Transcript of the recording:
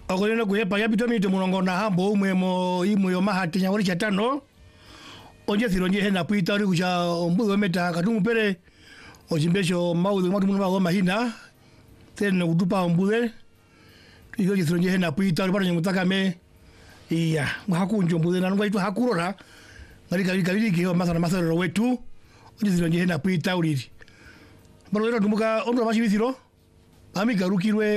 Okolena kuyepa yapito mito mulongo na hambo umwemo imwe mahati nyawori chatano. Onje thironje hena puita uri kucha ombuwe meta katungu pere. Ojimbesho maudhu matu munu mago mahina. Tene udupa ombuwe. Iyo thironje hena puita uri para nyamutaka me. Iya, mhakunjo ombuwe na nunga itu hakurora. Ngari kiyo masana wetu. Onje thironje hena puita uri. Baro era dumuka ondo mashi bithiro. Ami garukirwe